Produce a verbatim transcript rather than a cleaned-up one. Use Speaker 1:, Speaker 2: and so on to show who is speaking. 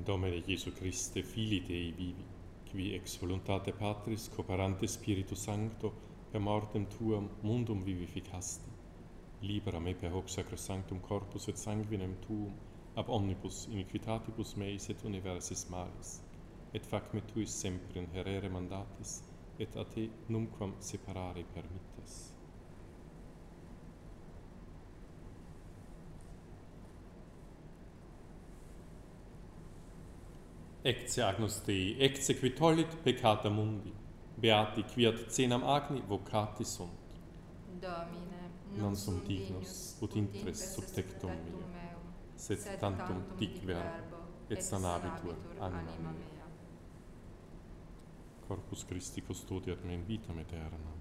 Speaker 1: Domine Iesu Christe, Filii Dei vivi, qui ex voluntate Patris cooperante Spiritu Sancto per mortem Tuam mundum vivificasti, libera me per hoc sacrosanctum corpus et sanguinem Tuum ab omnibus iniquitatibus meis et universis malis, et fac me tuis sempre inherere mandatis, et a te numquam separare permittas. Ecce Agnus Dei, ecce qui tollit peccata mundi, beati quiat cenam agni vocati sunt.
Speaker 2: Domine,
Speaker 1: Non sum dignus, ut intres subtectum meum, sed tantum dic verbo, et sanabitur anima mea. Corpus Christi custodiat me in vitam aeterna.